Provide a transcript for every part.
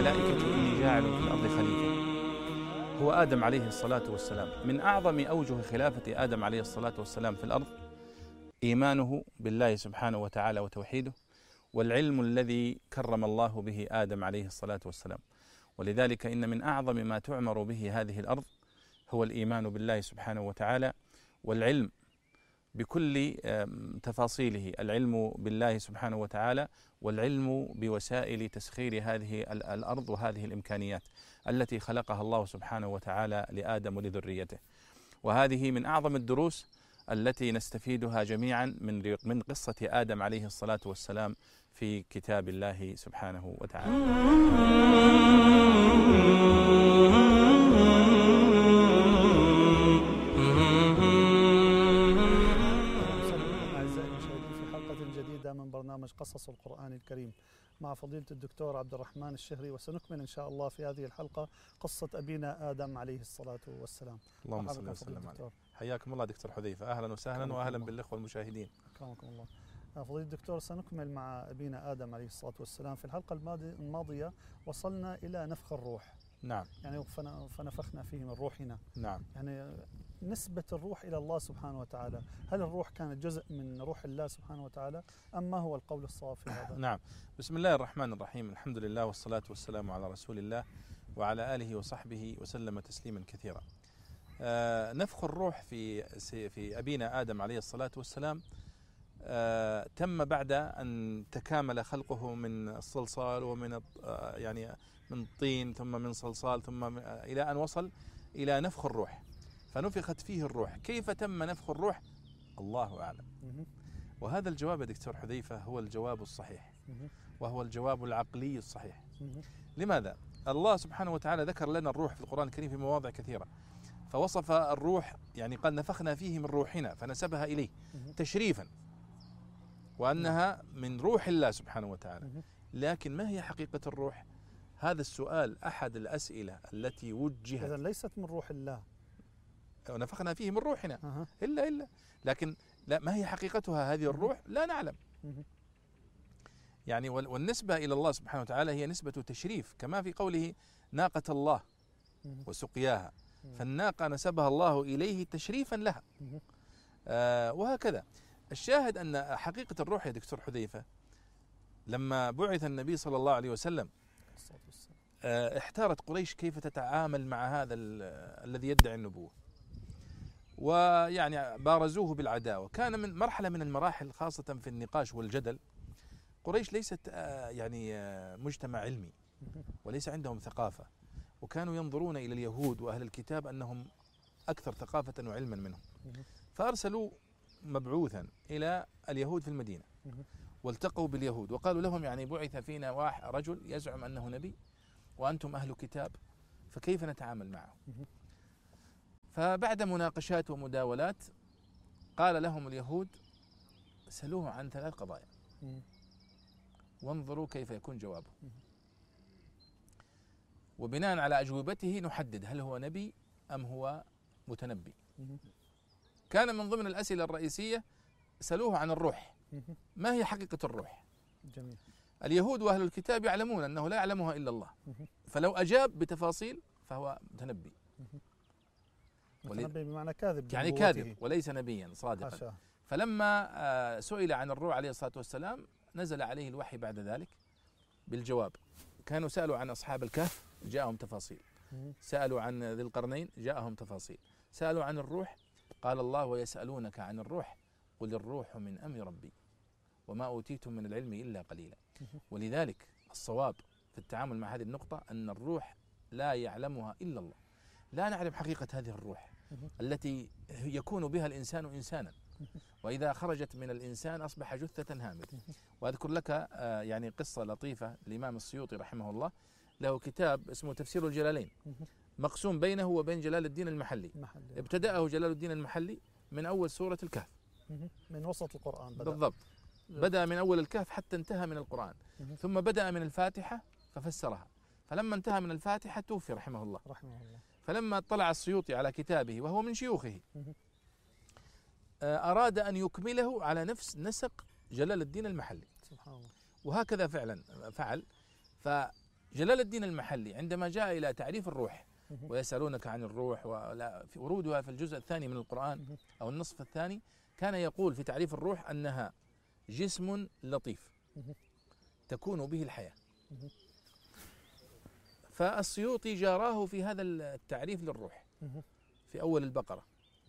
الملائكة إني جاعل في الأرض خليفة، هو آدم عليه الصلاة والسلام. من أعظم أوجه خلافة آدم عليه الصلاة والسلام في الأرض إيمانه بالله سبحانه وتعالى وتوحيده، والعلم الذي كرم الله به آدم عليه الصلاة والسلام. ولذلك إن من أعظم ما تعمر به هذه الأرض هو الإيمان بالله سبحانه وتعالى، والعلم بكل تفاصيله، العلم بالله سبحانه وتعالى والعلم بوسائل تسخير هذه الأرض وهذه الإمكانيات التي خلقها الله سبحانه وتعالى لآدم ولذريته. وهذه من أعظم الدروس التي نستفيدها جميعا من قصة آدم عليه الصلاة والسلام في كتاب الله سبحانه وتعالى. من برنامج قصص القرآن الكريم مع فضيلة الدكتور عبد الرحمن الشهري، وسنكمل إن شاء الله في هذه الحلقة قصة أبينا آدم عليه الصلاة والسلام. اللهم صل وسلم عليه. حياكم الله دكتور حذيفة، أهلا وسهلا وأهلا بالإخوة المشاهدين. أكرمكم الله. فضيلة الدكتور، سنكمل مع أبينا آدم عليه الصلاة والسلام. في الحلقة الماضية وصلنا إلى نفخ الروح. نعم. يعني فنفخنا فيه من روحنا. نعم. يعني نسبة الروح إلى الله سبحانه وتعالى، هل الروح كانت جزء من روح الله سبحانه وتعالى أم ما هو القول الصواب في هذا؟ نعم. بسم الله الرحمن الرحيم، الحمد لله والصلاة والسلام على رسول الله وعلى آله وصحبه وسلم تسليما كثيرا. نفخ الروح في أبينا آدم عليه الصلاة والسلام تم بعد أن تكامل خلقه من الصلصال ومن يعني من الطين ثم من صلصال ثم إلى أن وصل إلى نفخ الروح، فنفخت فيه الروح. كيف تم نفخ الروح؟ الله أعلم. وهذا الجواب يا دكتور حذيفة هو الجواب الصحيح، وهو الجواب العقلي الصحيح. لماذا؟ الله سبحانه وتعالى ذكر لنا الروح في القرآن الكريم في مواضع كثيرة، فوصف الروح يعني قال نفخنا فيه من روحنا، فنسبها إليه تشريفا وأنها من روح الله سبحانه وتعالى. لكن ما هي حقيقة الروح؟ هذا السؤال أحد الأسئلة التي وجهت. إذن ليست من روح الله، ونفخنا فيه من روحنا إلا لكن لا، ما هي حقيقتها هذه الروح؟ لا نعلم. يعني والنسبة إلى الله سبحانه وتعالى هي نسبة تشريف، كما في قوله ناقة الله وسقياها، فالناقة نسبها الله إليه تشريفا لها. وهكذا الشاهد أن حقيقة الروح يا دكتور حذيفة لما بعث النبي صلى الله عليه وسلم احتارت قريش كيف تتعامل مع هذا الذي يدعي النبوة، ويعني بارزوه بالعداوة. كان من مرحلة من المراحل خاصة في النقاش والجدل. قريش ليست يعني مجتمع علمي وليس عندهم ثقافة، وكانوا ينظرون إلى اليهود وأهل الكتاب أنهم أكثر ثقافة وعلما منهم، فأرسلوا مبعوثا إلى اليهود في المدينة والتقوا باليهود وقالوا لهم يعني بعث فينا رجل يزعم أنه نبي وأنتم أهل كتاب، فكيف نتعامل معه؟ فبعد مناقشات ومداولات قال لهم اليهود سألوه عن 3 قضايا وانظروا كيف يكون جوابه، وبناء على أجوبته نحدد هل هو نبي أم هو متنبي. كان من ضمن الأسئلة الرئيسية سألوه عن الروح، ما هي حقيقة الروح؟ جميل. اليهود وأهل الكتاب يعلمون أنه لا يعلمها إلا الله، فلو أجاب بتفاصيل فهو متنبي. متنبي بمعنى كاذب، يعني كاذب وليس نبيا صادقا. فلما سئل عن الروح عليه الصلاة والسلام نزل عليه الوحي بعد ذلك بالجواب. كانوا سألوا عن أصحاب الكهف جاءهم تفاصيل، سألوا عن ذي القرنين جاءهم تفاصيل، سألوا عن الروح قال الله ويسألونك عن الروح قل الروح من أمر ربي وما أوتيتم من العلم إلا قليلا. ولذلك الصواب في التعامل مع هذه النقطة أن الروح لا يعلمها إلا الله. لا نعلم حقيقة هذه الروح التي يكون بها الإنسان إنسانا، وإذا خرجت من الإنسان أصبح جثة هامدة. وأذكر لك يعني قصة لطيفة. الإمام السيوطي رحمه الله له كتاب اسمه تفسير الجلالين، مقسوم بينه وبين جلال الدين المحلي. ابتدأه جلال الدين المحلي من أول سورة الكهف، من وسط القرآن بالضبط، بدأ من أول الكهف حتى انتهى من القرآن، ثم بدأ من الفاتحة ففسرها، فلما انتهى من الفاتحة توفي رحمه الله. فلما اطلع السيوطي على كتابه وهو من شيوخه أراد أن يكمله على نفس نسق جلال الدين المحلي، سبحان الله. وهكذا فعلا فعل، جلال الدين المحلي عندما جاء إلى تعريف الروح، ويسألونك عن الروح ورودها في الجزء الثاني من القرآن أو النصف الثاني، كان يقول في تعريف الروح أنها جسم لطيف تكون به الحياة. فالسيوطي جاراه في هذا التعريف للروح في أول البقرة،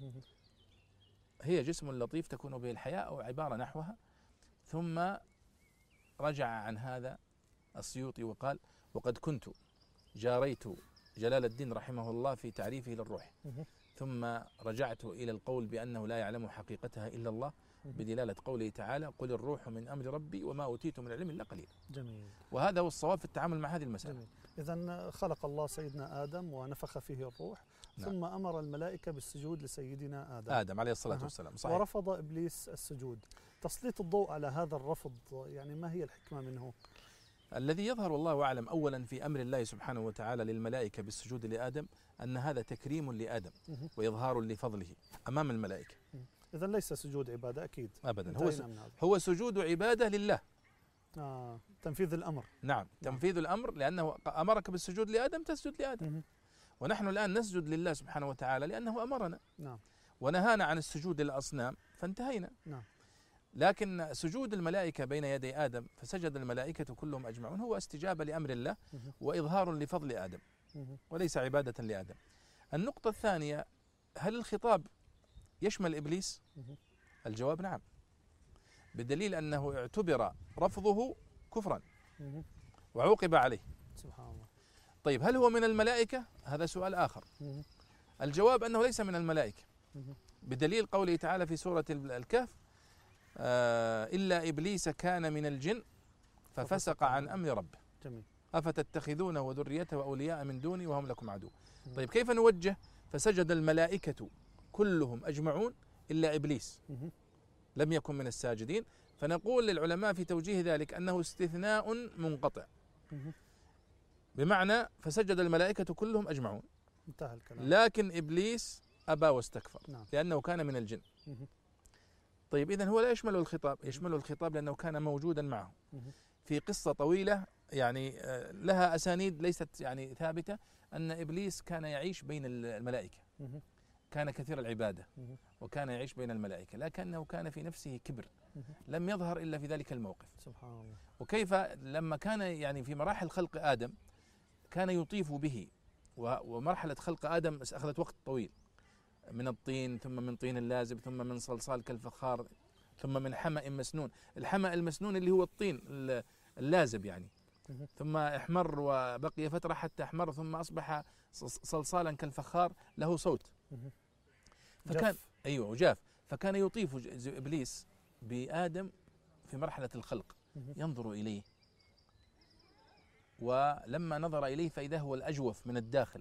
هي جسم لطيف تكون به الحياة أو عبارة نحوها. ثم رجع عن هذا السيوطي وقال: وقد كنت جاريت جلال الدين رحمه الله في تعريفه للروح، ثم رجعت إلى القول بأنه لا يعلم حقيقتها إلا الله، بدلالة قوله تعالى: قل الروح من أمر ربي وما أوتيت من العلم إلا قليلا. جميل. وهذا هو الصواب في التعامل مع هذه المسألة. إذن خلق الله سيدنا آدم ونفخ فيه الروح، نعم. ثم أمر الملائكة بالسجود لسيدنا آدم عليه الصلاة والسلام. صحيح. ورفض إبليس السجود. تسليط الضوء على هذا الرفض، يعني ما هي الحكمة منه؟ الذي يظهر والله أعلم أولا في أمر الله سبحانه وتعالى للملائكة بالسجود لآدم أن هذا تكريم لآدم وإظهار لفضله أمام الملائكة. إذن ليس سجود عبادة أكيد أبدا، هو سجود عبادة لله. تنفيذ الأمر. نعم، تنفيذ الأمر، لأنه أمرك بالسجود لآدم تسجد لآدم. ونحن الآن نسجد لله سبحانه وتعالى لأنه أمرنا. نعم. ونهانا عن السجود للأصنام فانتهينا. نعم. لكن سجود الملائكة بين يدي آدم فسجد الملائكة كلهم أجمعون هو استجابة لأمر الله وإظهار لفضل آدم وليس عبادة لآدم. النقطة الثانية: هل الخطاب يشمل إبليس؟ الجواب نعم، بدليل أنه اعتبر رفضه كفرا وعوقب عليه. سبحان الله. طيب هل هو من الملائكة؟ هذا سؤال آخر. الجواب أنه ليس من الملائكة، بدليل قوله تعالى في سورة الكهف: إلا إبليس كان من الجن ففسق عن أمر ربه. جميل. أفتتخذونه وذريته أولياء من دوني وهم لكم عدو. طيب كيف نوجه؟ فسجد الملائكة كلهم أجمعون إلا إبليس لم يكن من الساجدين. فنقول للعلماء في توجيه ذلك أنه استثناء منقطع، بمعنى فسجد الملائكة كلهم أجمعون، انتهى الكلام. لكن إبليس أبى واستكفر. نعم. لأنه كان من الجن. طيب إذن هو لا يشمله الخطاب، يشمله الخطاب لأنه كان موجودا معه في قصة طويلة يعني لها أسانيد ليست يعني ثابتة، أن إبليس كان يعيش بين الملائكة، كان كثير العبادة وكان يعيش بين الملائكة، لكنه كان في نفسه كبر لم يظهر إلا في ذلك الموقف. سبحان الله. وكيف لما كان يعني في مراحل خلق آدم كان يطيف به، ومرحلة خلق آدم أخذت وقت طويل، من الطين ثم من طين اللازب ثم من صلصال كالفخار ثم من حمأ مسنون. الحمأ المسنون اللي هو الطين اللازب يعني، ثم احمر وبقي فترة حتى احمر ثم أصبح صلصالا كالفخار له صوت. فكان جف. أيوة وجاف. فكان يطيف إبليس بآدم في مرحلة الخلق، ينظر إليه، ولما نظر إليه فإذا هو الأجوف من الداخل،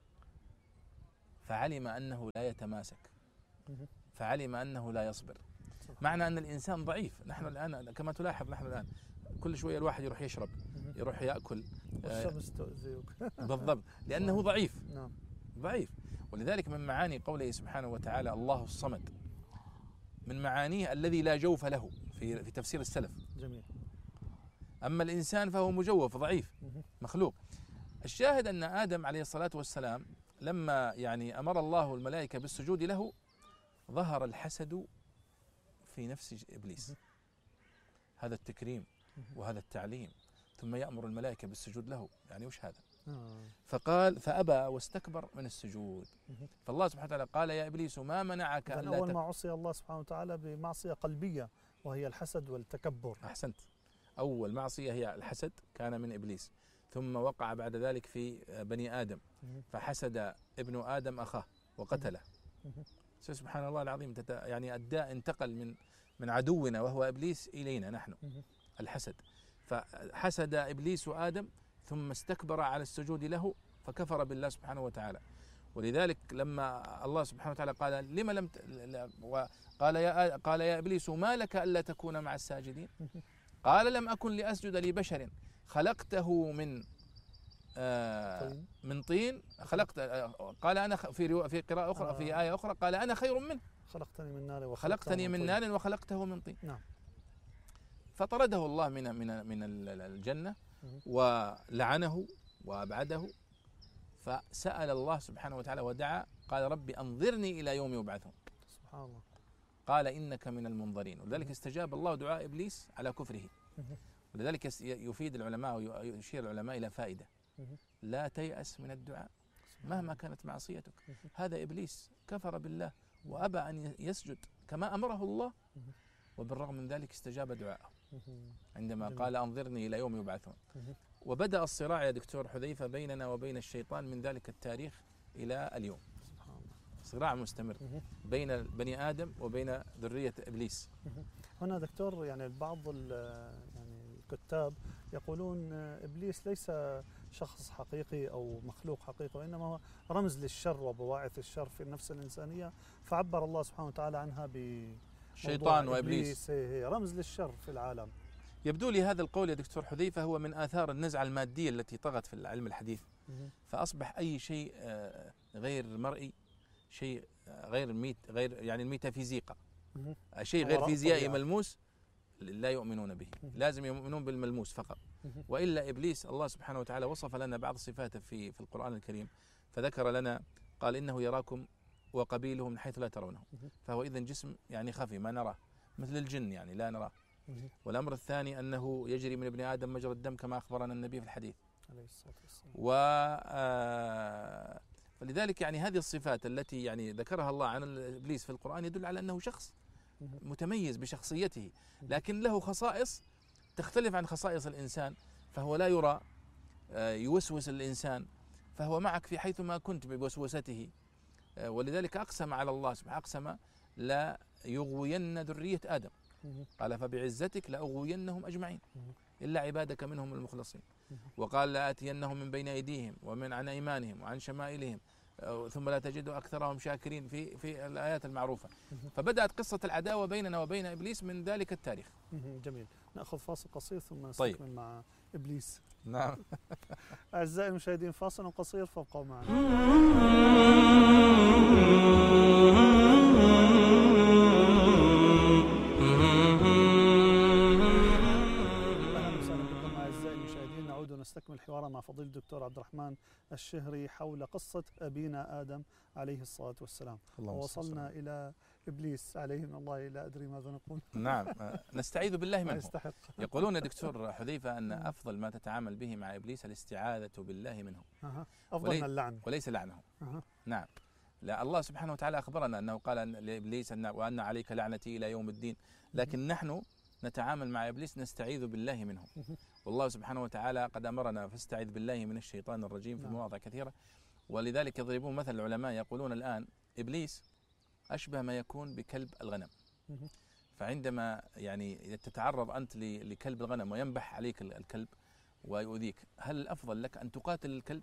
فعلم أنه لا يتماسك، فعلم أنه لا يصبر. معنى أن الإنسان ضعيف. نحن الآن كما تلاحظ نحن الآن كل شوية الواحد يروح يشرب، يروح يأكل، والشمس تؤذيك. بالضبط، لأنه ضعيف. نعم. ضعيف. ولذلك من معاني قوله سبحانه وتعالى الله الصمد، من معانيه الذي لا جوف له في تفسير السلف. جميل. أما الإنسان فهو مجوف ضعيف مخلوق. الشاهد أن آدم عليه الصلاة والسلام لما يعني أمر الله الملائكة بالسجود له ظهر الحسد في نفس إبليس. هذا التكريم وهذا التعليم، ثم يأمر الملائكة بالسجود له، يعني وش هذا؟ فقال فأبى واستكبر من السجود. فالله سبحانه وتعالى قال يا إبليس ما منعك ألا أول ما عصي الله سبحانه وتعالى بمعصية قلبية وهي الحسد والتكبر. أحسنت. أول معصية هي الحسد كان من إبليس، ثم وقع بعد ذلك في بني آدم فحسد ابن آدم أخاه وقتله. سبحان الله العظيم. يعني الداء انتقل من عدونا وهو إبليس إلينا نحن، الحسد. فحسد إبليس آدم ثم استكبر على السجود له فكفر بالله سبحانه وتعالى. ولذلك لما الله سبحانه وتعالى قال لما لم قال يا إبليس ما لك ألا تكون مع الساجدين؟ قال لم أكن لأسجد لبشر خلقته من طين خلقت. قال أنا في قراءة أخرى في آية أخرى قال أنا خير منه خلقتني من نار وخلقته من طين. نعم. فطرده الله من الجنة ولعنه وأبعده، فسأل الله سبحانه وتعالى ودعا قال ربي أنظرني إلى يوم يبعثون. سبحان الله. قال إنك من المنظرين. ولذلك استجاب الله دعاء إبليس على كفره. ولذلك يفيد العلماء ويشير العلماء إلى فائدة: لا تيأس من الدعاء مهما كانت معصيتك. هذا إبليس كفر بالله وأبى أن يسجد كما أمره الله، وبالرغم من ذلك استجاب دعاءه عندما قال أنظرني إلى يوم يبعثون. وبدأ الصراع يا دكتور حذيفة بيننا وبين الشيطان من ذلك التاريخ إلى اليوم، صراع مستمر بين بني آدم وبين ذرية إبليس. هنا دكتور يعني بعض يعني الكتاب يقولون إبليس ليس شخص حقيقي أو مخلوق حقيقي، وإنما هو رمز للشر وبواعث الشر في النفس الإنسانية، فعبر الله سبحانه وتعالى عنها شيطان وإبليس، هي رمز للشر في العالم. يبدو لي هذا القول يا دكتور حذيفة هو من آثار النزعة المادية التي طغت في العلم الحديث، فأصبح أي شيء غير مرئي، شيء غير يعني الميتافيزيقا، شيء غير فيزيائي ملموس لا يؤمنون به، لازم يؤمنون بالملموس فقط. وإلا إبليس الله سبحانه وتعالى وصف لنا بعض صفاته في القرآن الكريم، فذكر لنا قال إنه يراكم وقبيله من حيث لا ترونه، فهو إذن جسم يعني خفي ما نراه، مثل الجن يعني لا نراه. والأمر الثاني أنه يجري من ابن آدم مجرى الدم كما أخبرنا النبي في الحديث عليه الصلاة والسلام. فلذلك يعني هذه الصفات التي يعني ذكرها الله عن إبليس في القرآن يدل على أنه شخص متميز بشخصيته، لكن له خصائص تختلف عن خصائص الإنسان، فهو لا يرى، يوسوس الإنسان، فهو معك في حيث ما كنت بوسوسته. ولذلك أقسم على الله سبحانه، أقسم لا يغوين ذرية آدم، قال فبعزتك لأغوينهم أجمعين إلا عبادك منهم المخلصين. وقال لآتينهم من بين أيديهم ومن عن أيمانهم وعن شمائلهم ثم لا تجد أكثرهم شاكرين في الآيات المعروفة. فبدأت قصة العداوة بيننا وبين إبليس من ذلك التاريخ. جميل. نأخذ فاصل قصير ثم نستكمل مع إبليس. نعم. أعزائي المشاهدين فاصل قصير فابقوا معنا. نستكمل حوارنا مع فضيلة الدكتور عبد الرحمن الشهري حول قصة أبينا آدم عليه الصلاة والسلام. ووصلنا إلى إبليس عليه من الله لا أدري ماذا نقول. نعم، نستعيذ بالله منه. يستحق. يقولون يا دكتور حذيفة أن أفضل ما تتعامل به مع إبليس الاستعاذة بالله منه، أفضل من اللعن وليس لعنه. نعم، لا الله سبحانه وتعالى أخبرنا أنه قال لإبليس وأن عليك لعنتي إلى يوم الدين، لكن نحن نتعامل مع إبليس نستعيذ بالله منه. والله سبحانه وتعالى قد أمرنا فاستعذ بالله من الشيطان الرجيم في مواضع كثيرة. ولذلك يضربون مثل العلماء يقولون الآن إبليس أشبه ما يكون بكلب الغنم، فعندما يعني تتعرض أنت لكلب الغنم وينبح عليك الكلب ويؤذيك، هل الأفضل لك أن تقاتل الكلب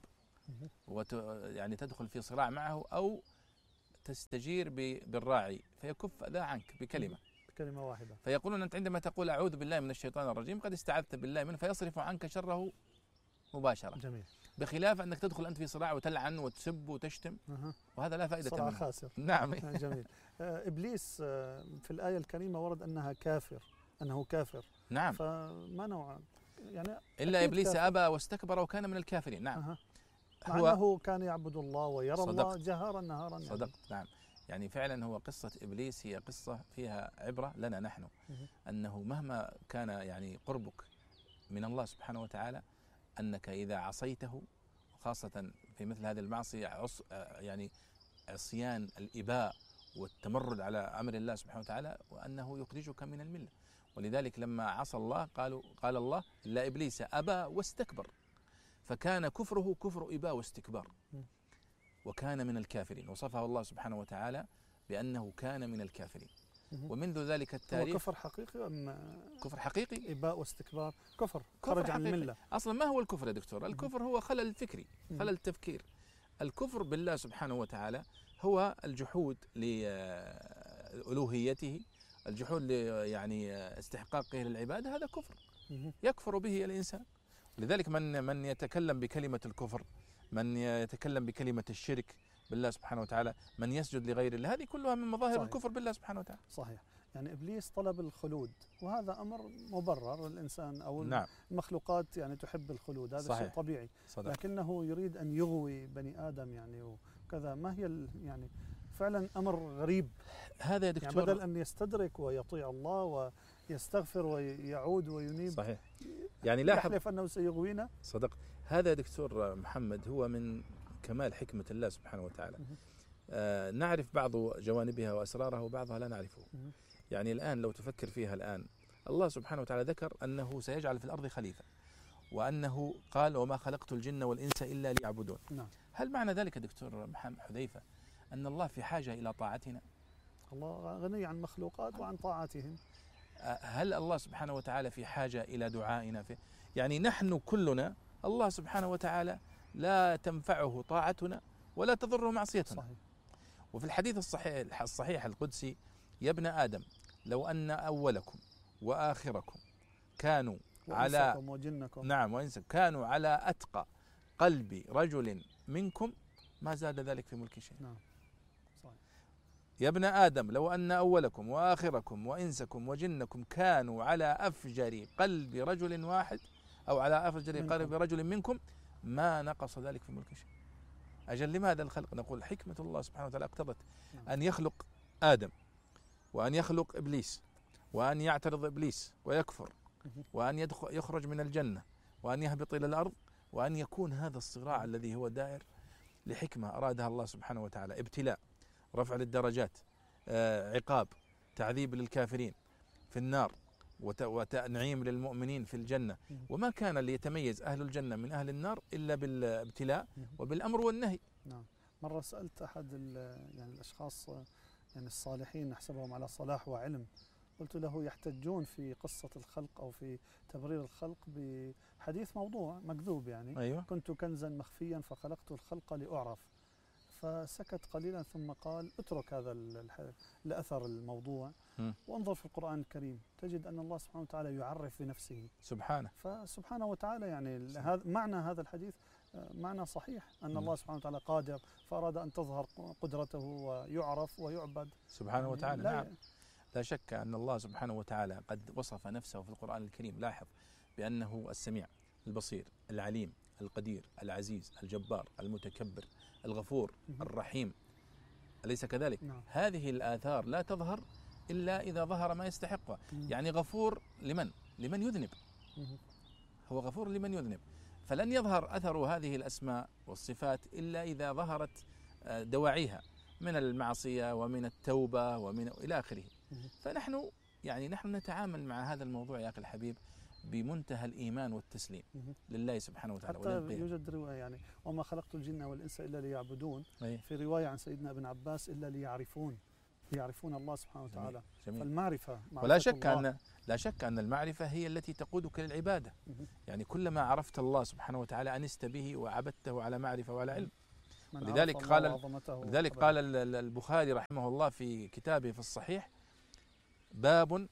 يعني تدخل في صراع معه، أو تستجير بالراعي فيكف أذى عنك بكلمة واحدة؟ فيقولون أنت عندما تقول أعوذ بالله من الشيطان الرجيم قد استعذت بالله منه فيصرف عنك شره مباشرة. جميل. بخلاف أنك تدخل أنت في صراع وتلعن وتسب وتشتم، وهذا لا فائدة منه، صراع خاسر. نعم. جميل. إبليس في الآية الكريمة ورد أنه كافر. نعم. فما نوع يعني إلا إبليس كافر. أبى واستكبر وكان من الكافرين. نعم. مع أنه كان يعبد الله ويرى الله جهارا نهارا. صدقت. نعم. يعني فعلا هو قصة إبليس هي قصة فيها عبرة لنا نحن، أنه مهما كان يعني قربك من الله سبحانه وتعالى، أنك إذا عصيته، خاصة في مثل هذه المعصية يعني عصيان الإباء والتمرد على أمر الله سبحانه وتعالى، وأنه يخرجك من الملة. ولذلك لما عصى الله قال الله إلا إبليس أبى واستكبر، فكان كفره كفر إباء واستكبار، وكان من الكافرين. وصفه الله سبحانه وتعالى بأنه كان من الكافرين. ومنذ ذلك التاريخ هو كفر حقيقي أم كفر حقيقي؟ إباء واستكبار كفر خرج عن الملة. أصلا ما هو الكفر يا دكتور؟ الكفر هو خلل فكري، خلل تفكير. الكفر بالله سبحانه وتعالى هو الجحود لألوهيته، الجحود يعني استحقاقه للعبادة، هذا كفر يكفر به الإنسان. لذلك من يتكلم بكلمة الكفر، من يتكلم بكلمة الشرك بالله سبحانه وتعالى، من يسجد لغير الله، هذه كلها من مظاهر صحيح. الكفر بالله سبحانه وتعالى. صحيح. يعني إبليس طلب الخلود، وهذا أمر مبرر. الإنسان أو نعم المخلوقات يعني تحب الخلود، هذا شيء صحيح طبيعي. صدق. لكنه يريد أن يغوي بني آدم يعني وكذا. ما هي يعني فعلا أمر غريب. هذا يا يعني دكتور بدل أن يستدرك ويطيع الله ويستغفر ويعود وينيب، صحيح. يعني لاحظ، يحلف أنه سيغوينا. صدق. هذا يا دكتور محمد هو من كمال حكمة الله سبحانه وتعالى. نعرف بعض جوانبها وأسرارها وبعضها لا نعرفه. يعني الآن لو تفكر فيها الآن، الله سبحانه وتعالى ذكر أنه سيجعل في الأرض خليفة، وأنه قال وما خلقت الجن والإنس إلا ليعبدون. نعم. هل معنى ذلك دكتور محمد حذيفة أن الله في حاجة إلى طاعتنا؟ الله غني عن مخلوقات وعن طاعتهم. هل الله سبحانه وتعالى في حاجة إلى دعائنا؟ يعني نحن كلنا الله سبحانه وتعالى لا تنفعه طاعتنا ولا تضره معصيتنا. صحيح. وفي الحديث الصحيح القدسي: يا ابن آدم لو أن أولكم وآخركم كانوا على وجنكم نعم وإنسكم كانوا على أتقى قلب رجل منكم ما زاد ذلك في ملك شيء. نعم. صحيح. يا ابن آدم لو أن أولكم وآخركم وإنسكم وجنكم كانوا على أفجر قلب رجل واحد أو على أفجر قلب رجل منكم ما نقص ذلك في ملك شيء. أجل لماذا الخلق؟ نقول حكمة الله سبحانه وتعالى اقتضت أن يخلق آدم وأن يخلق إبليس وأن يعترض إبليس ويكفر وأن يخرج من الجنة وأن يهبط إلى الأرض، وأن يكون هذا الصراع الذي هو دائر لحكمة أرادها الله سبحانه وتعالى: ابتلاء، رفع للدرجات، عقاب، تعذيب للكافرين في النار، وتنعيم للمؤمنين في الجنة. وما كان ليتميز أهل الجنة من أهل النار إلا بالابتلاء وبالأمر والنهي. نعم. مرة سألت أحد يعني الأشخاص يعني الصالحين نحسبهم على صلاح وعلم، قلت له يحتجون في قصة الخلق أو في تبرير الخلق بحديث موضوع مكذوب يعني. أيوة. كنت كنزا مخفيا فخلقت الخلق لأعرف. فسكت قليلا ثم قال: اترك هذا الأثر الموضوع وانظر في القرآن الكريم، تجد أن الله سبحانه وتعالى يعرف بنفسه سبحانه. فسبحانه وتعالى يعني معنى هذا الحديث معنى صحيح، أن الله سبحانه وتعالى قادر، فأراد أن تظهر قدرته ويعرف ويعبد سبحانه وتعالى. نعم، لا شك أن الله سبحانه وتعالى قد وصف نفسه في القرآن الكريم، لاحظ، بأنه السميع البصير العليم القدير العزيز الجبار المتكبر الغفور الرحيم، أليس كذلك؟ نعم. هذه الآثار لا تظهر إلا إذا ظهر ما يستحقها. يعني غفور لمن يذنب، هو غفور لمن يذنب، فلن يظهر أثر هذه الأسماء والصفات إلا إذا ظهرت دواعيها من المعصية ومن التوبة ومن إلى آخره. فنحن نحن نتعامل مع هذا الموضوع يا أخي الحبيب بمنتهى الإيمان والتسليم لله سبحانه وتعالى. حتى يوجد رواية يعني: وما خلقت الجن والإنس إلا ليعبدون. في رواية عن سيدنا ابن عباس: إلا ليعرفون الله سبحانه وتعالى. جميل. فالمعرفة ولا شك أن المعرفة هي التي تقودك للعبادة. يعني كلما عرفت الله سبحانه وتعالى أنست به وعبدته على معرفة وعلى علم. لذلك قال البخاري رحمه الله في كتابه في الصحيح: باب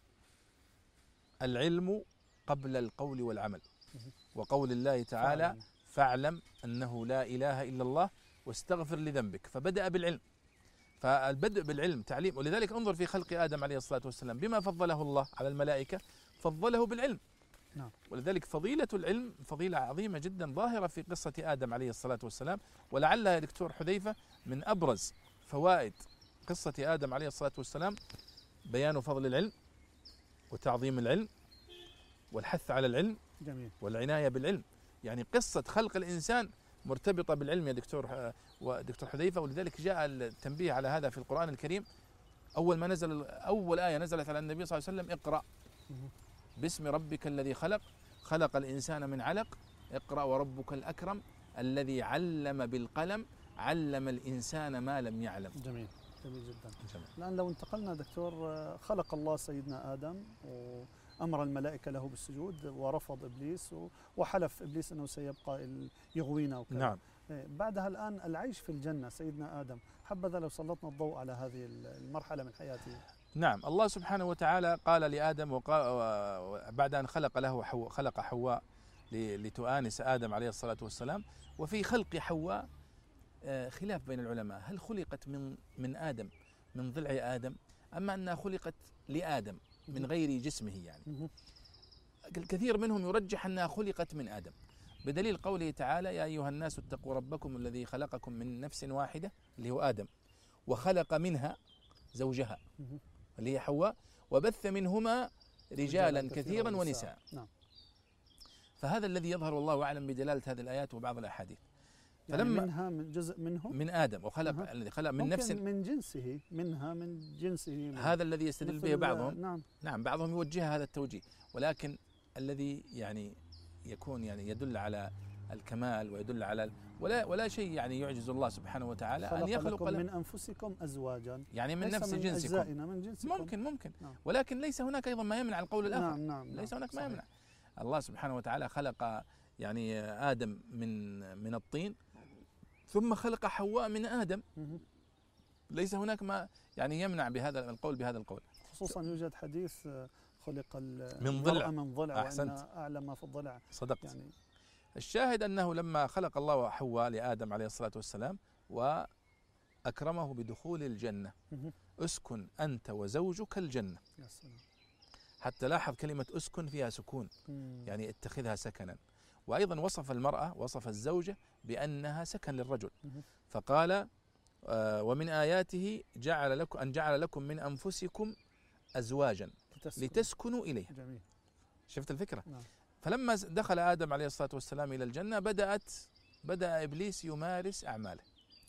العلم قبل القول والعمل، وقول الله تعالى: فاعلم أنه لا إله إلا الله واستغفر لذنبك. فبدأ بالعلم، فالبدء بالعلم تعليم. ولذلك انظر في خلق آدم عليه الصلاة والسلام بما فضله الله على الملائكة، فضله بالعلم. نعم. ولذلك فضيلة العلم فضيلة عظيمة جدا ظاهرة في قصة آدم عليه الصلاة والسلام. ولعلها يا دكتور حذيفة من أبرز فوائد قصة آدم عليه الصلاة والسلام بيان فضل العلم وتعظيم العلم والحث على العلم. جميل. والعناية بالعلم. يعني قصة خلق الإنسان مرتبطة بالعلم يا دكتور حذيفة. ولذلك جاء التنبيه على هذا في القرآن الكريم. أول آية نزلت على النبي صلى الله عليه وسلم: اقرأ باسم ربك الذي خلق الإنسان من علق، اقرأ وربك الأكرم الذي علم بالقلم علم الإنسان ما لم يعلم. جميل جدا. الآن لو انتقلنا دكتور، خلق الله سيدنا آدم وأمر الملائكة له بالسجود ورفض إبليس وحلف إبليس أنه سيبقى يغوينا وكذا. نعم. بعدها الآن العيش في الجنة سيدنا آدم، حبذا لو سلطنا الضوء على هذه المرحلة من حياته. نعم. الله سبحانه وتعالى قال لآدم بعد أن خلق حواء لتؤانس آدم عليه الصلاة والسلام. وفي خلق حواء خلاف بين العلماء: هل خلقت من آدم من ضلع آدم، أما أنها خلقت لآدم من غير جسمه يعني. مهم. الكثير منهم يرجح أنها خلقت من آدم، بدليل قوله تعالى: يا أيها الناس اتقوا ربكم الذي خلقكم من نفس واحدة اللي هو آدم، وخلق منها زوجها مهم. اللي هي حواء، وبث منهما رجالا كثيرا ونساء. نعم. فهذا الذي يظهر والله أعلم بدلالة هذه الآيات وبعض الأحاديث. يعني فلما منها من جزء منهم من آدم وخلق الذي خلق من ممكن نفس، من جنسه، منها من جنسه، من هذا الذي يستدل به مثل- بعضهم. نعم. نعم، بعضهم يوجه هذا التوجيه، ولكن الذي يعني يكون يعني يدل على الكمال ويدل على ولا شيء يعني يعجز الله سبحانه وتعالى أن خلق يخلق لكم من أنفسكم أزواجا، يعني من ليس نفس من جنسكم. أجزائنا، من جنسكم. ممكن نعم. ولكن ليس هناك أيضا ما يمنع القول الآخر. نعم. ليس هناك ما صحيح. يمنع. الله سبحانه وتعالى خلق يعني آدم من الطين، ثم خلق حواء من آدم. مهم. ليس هناك ما يعني يمنع بهذا القول بهذا القول. خصوصا يوجد حديث خلق من ضلع. من ضلع، أحسنت. وأن أعلى ما في الضلع. صدقت. يعني الشاهد أنه لما خلق الله حواء لآدم عليه الصلاة والسلام وأكرمه بدخول الجنة، مهم. اسكن أنت وزوجك الجنة. يا سلام. حتى لاحظ كلمة اسكن فيها سكون، يعني اتخذها سكنا. وأيضا وصف المرأة، وصف الزوجة بأنها سكن للرجل، مهم. فقال: ومن آياته جعل لكم من أنفسكم أزواجا لتسكنوا إليها. جميل. شفت الفكرة؟ نعم. فلما دخل آدم عليه الصلاة والسلام إلى الجنة بدأ إبليس يمارس أعماله.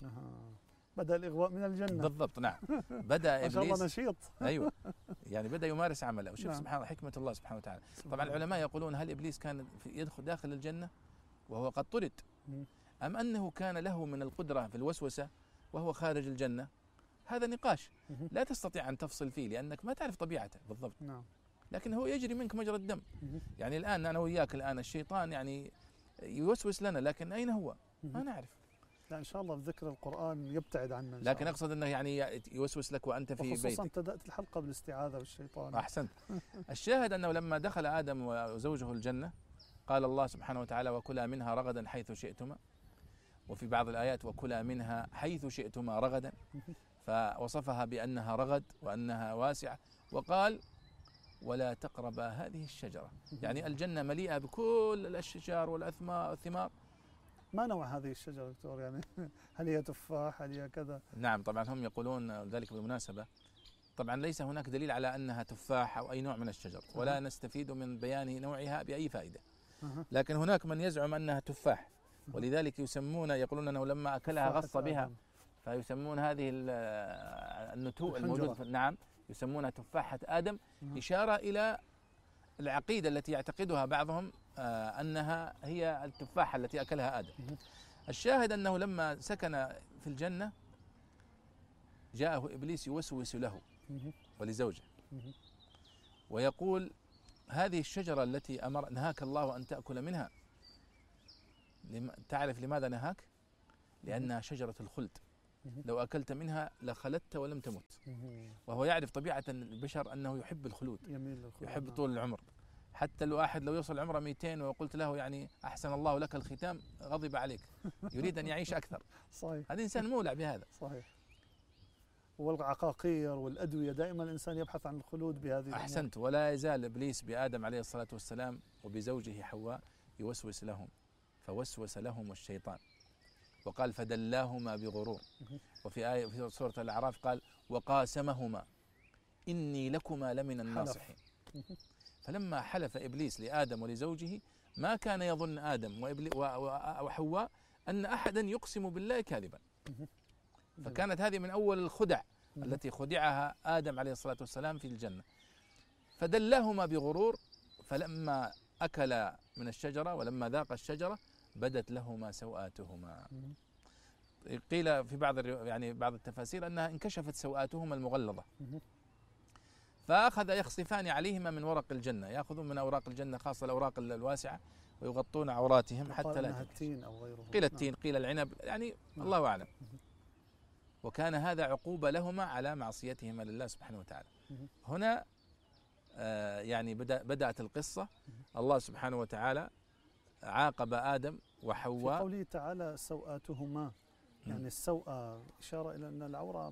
بدأ الإغواء من الجنة. بالضبط، نعم. بدأ ما شاء الله إبليس نشيط. أيوة، يعني بدأ يمارس عمله. وشوف نعم. سبحان الله حكمة الله سبحانه وتعالى. طبعا العلماء يقولون: هل إبليس كان يدخل داخل الجنة وهو قد طرد، أم أنه كان له من القدرة في الوسوسة وهو خارج الجنة؟ هذا نقاش لا تستطيع أن تفصل فيه، لأنك ما تعرف طبيعته بالضبط. نعم. لكن هو يجري منك مجرى الدم. يعني الآن أنا وياك الآن الشيطان يعني يوسوس لنا، لكن أين هو؟ ما نعرف. لا إن شاء الله بذكر القرآن يبتعد عنا. لكن أقصد أنه يعني يوسوس لك وأنت في بيتك. خصوصا ابتدأت الحلقة بالاستعاذة بالشيطان. أحسنت. الشاهد أنه لما دخل آدم وزوجه الجنة قال الله سبحانه وتعالى: وكلا منها رغدا حيث شئتما، وفي بعض الآيات: وكلا منها حيث شئتما رغدا، فوصفها بأنها رغد وأنها واسعة، وقال: ولا تقربا هذه الشجرة. يعني الجنة مليئة بكل الأشجار والثمار. ما نوع هذه الشجرة دكتور؟ يعني هل هي تفاح، هل هي كذا؟ نعم، طبعا هم يقولون ذلك بالمناسبة. طبعا ليس هناك دليل على أنها تفاح أو أي نوع من الشجر، ولا نستفيد من بيان نوعها بأي فائدة. لكن هناك من يزعم أنها تفاح، ولذلك يقولون أنه لما أكلها غص بها، فيسمون هذه النتوء الموجودة نعم، يسمونها تفاحة آدم، إشارة إلى العقيدة التي يعتقدها بعضهم أنها هي التفاحة التي أكلها آدم. الشاهد أنه لما سكن في الجنة جاءه إبليس يوسوس له ولزوجه ويقول: هذه الشجرة التي نهاك الله أن تأكل منها، تعرف لماذا نهاك؟ لأنها شجرة الخلد، لو أكلت منها لخلدت ولم تمت. وهو يعرف طبيعة البشر أنه يحب الخلود، يحب طول العمر. حتى الواحد لو يوصل عمره 200 وقلت له يعني أحسن الله لك الختام غضب عليك، يريد أن يعيش أكثر. صحيح. هذا إنسان مولع بهذا. صحيح. والعقاقير والأدوية دائما الإنسان يبحث عن الخلود بهذه الأمور. أحسنت. ولا يزال إبليس بآدم عليه الصلاة والسلام وبزوجه حواء يوسوس لهم، فوسوس لهم الشيطان وقال: فدلاهما بغرور. وفي آية في سورة الأعراف قال: وقاسمهما إني لكما لمن الناصحين. فلما حلف إبليس لآدم ولزوجه ما كان يظن آدم وحواء أن أحدا يقسم بالله كاذبا. فكانت هذه من أول الخدع التي خدعها آدم عليه الصلاة والسلام في الجنة. فدلاهما بغرور، فلما أكل من الشجرة ولما ذاق الشجرة بدت لهما سوآتهما. قيل في بعض التفاسير أنها انكشفت سوآتهما المغلظة، فأخذ يخصفان عليهما من ورق الجنة، يأخذون من أوراق الجنة خاصة الأوراق الواسعة ويغطون عوراتهم حتى لا التين أو غيره. قيل التين، قيل العنب، يعني الله أعلم. وكان هذا عقوبة لهما على معصيتهما لله سبحانه وتعالى. هنا يعني بدأت القصة. الله سبحانه وتعالى عاقب آدم وحواء في قوله تعالى سوآتهما، يعني السوءة إشارة إلى أن العورة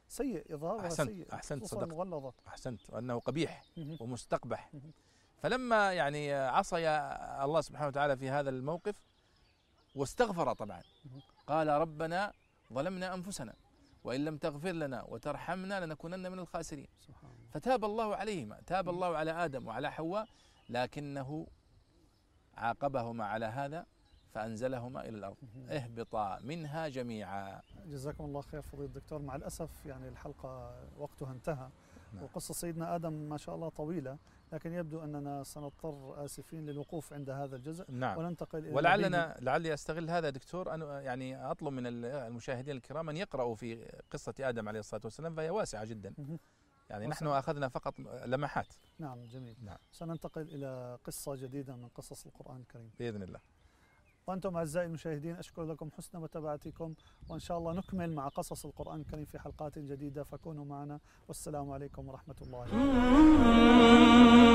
سيء، إظهارها سيء، أحسنت خصوصاً صدقت، المغلظة. أحسنت، وأنه قبيح مهم. ومستقبح. مهم. فلما يعني عصي الله سبحانه وتعالى في هذا الموقف واستغفر طبعا، مهم. قال ربنا ظلمنا أنفسنا وإن لم تغفر لنا وترحمنا لنكونن من الخاسرين. سبحان الله. فتاب الله عليهما، تاب الله على آدم وعلى حواء، لكنه عاقبهما على هذا فأنزلهما إلى الأرض، اهبطا منها جميعا. جزاكم الله خير فضيلة الدكتور. مع الأسف يعني الحلقة وقتها انتهى. نعم. وقصة سيدنا آدم ما شاء الله طويلة، لكن يبدو أننا سنضطر آسفين للوقوف عند هذا الجزء. نعم. وننتقل إلى لعلي أستغل هذا دكتور أن يعني أطلب من المشاهدين الكرام أن يقرأوا في قصة آدم عليه الصلاة والسلام، فهي واسعة جدا. يعني نحن أخذنا فقط لمحات. نعم جميل. نعم. سننتقل إلى قصة جديدة من قصص القرآن الكريم بإذن الله. وأنتم أعزائي المشاهدين، أشكر لكم حسن متابعتكم، وإن شاء الله نكمل مع قصص القرآن الكريم في حلقات جديدة، فكونوا معنا، والسلام عليكم ورحمة الله وبركاته.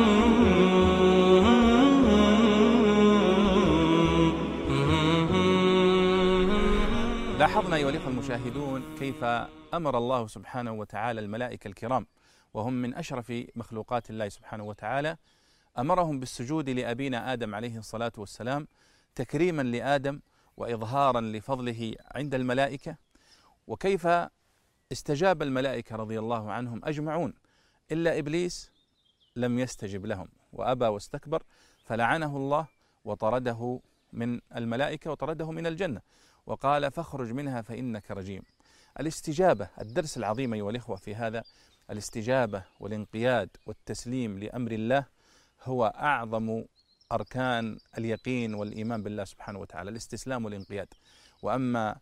لاحظنا أيها الأخوة المشاهدون كيف أمر الله سبحانه وتعالى الملائكة الكرام، وهم من أشرف مخلوقات الله سبحانه وتعالى، أمرهم بالسجود لأبينا آدم عليه الصلاة والسلام تكريما لآدم وإظهارا لفضله عند الملائكة، وكيف استجاب الملائكة رضي الله عنهم أجمعون إلا إبليس لم يستجب لهم وأبى واستكبر، فلعنه الله وطرده من الملائكة وطرده من الجنة وقال فاخرج منها فإنك رجيم. الاستجابة، الدرس العظيم أيها الإخوة في هذا، الاستجابة والانقياد والتسليم لأمر الله هو أعظم أركان اليقين والإيمان بالله سبحانه وتعالى، الاستسلام والانقياد. وأما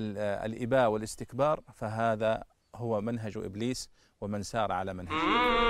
الإباء والاستكبار فهذا هو منهج إبليس ومن سار على منهجه.